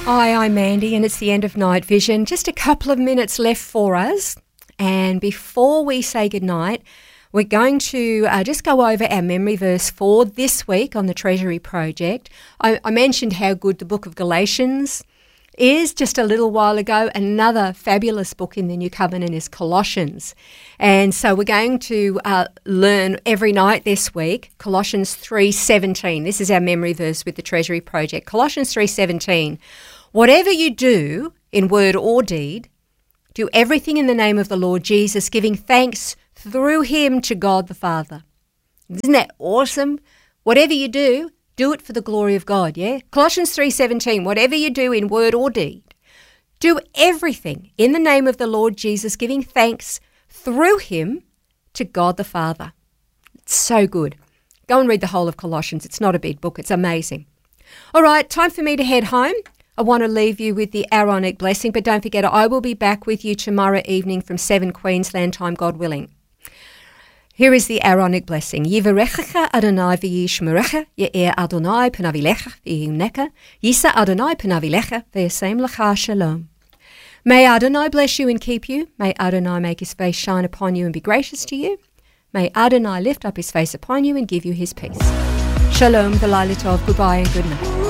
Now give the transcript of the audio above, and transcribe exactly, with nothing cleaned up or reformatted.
Hi, I'm Mandy and it's the end of Night Vision. Just a couple of minutes left for us. And before we say goodnight, we're going to uh, just go over our memory verse for this week on the Treasury Project. I, I mentioned how good the book of Galatians is just a little while ago. Another fabulous book in the New Covenant is Colossians. And so we're going to uh, learn every night this week Colossians three seventeen. This is our memory verse with the Treasury Project. Colossians three seventeen. Whatever you do in word or deed, do everything in the name of the Lord Jesus, giving thanks through him to God the Father. Isn't that awesome? Whatever you do, do it for the glory of God, yeah? Colossians three seventeen, whatever you do in word or deed, do everything in the name of the Lord Jesus, giving thanks through him to God the Father. It's so good. Go and read the whole of Colossians. It's not a big book. It's amazing. All right, time for me to head home. I want to leave you with the Aaronic blessing, but don't forget, I will be back with you tomorrow evening from seven Queensland time, God willing. Here is the Aaronic blessing. Yivarechecha Adonai v'yishmerecha, ye'er Adonai p'navilecha v'yuneka, yisa Adonai p'navilecha v'yasem lecha shalom. May Adonai bless you and keep you. May Adonai make his face shine upon you and be gracious to you. May Adonai lift up his face upon you and give you his peace. Shalom, v'laila tov, goodbye and good night.